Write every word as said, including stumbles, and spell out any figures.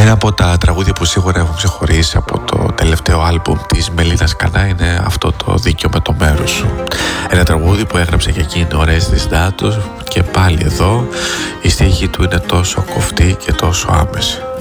Ένα από τα τραγούδια που σίγουρα έχουν ξεχωρίσει από το τελευταίο άλμπουμ της Μελίνας Κανά είναι αυτό το «Δίκιο με το μέρος σου». Ένα τραγούδι που έγραψε και εκείνη ο Ρέστης Ντάτος και πάλι εδώ η στίχη του είναι τόσο κοφτή και τόσο άμεση.